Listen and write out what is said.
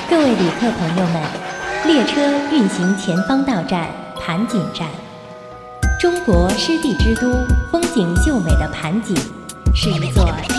各位旅客朋友们，列车运行前方到站盘锦站。中国湿地之都、风景秀美的盘锦，是一座